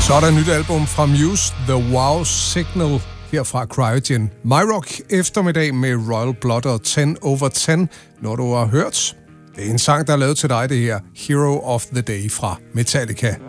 Så er der et nyt album fra Muse, The Wow Signal, her fra Cryogen. My Rock eftermiddag med Royal Blood og 10/10, når du har hørt. Det er en sang, der er lavet til dig, det her Hero of the Day fra Metallica.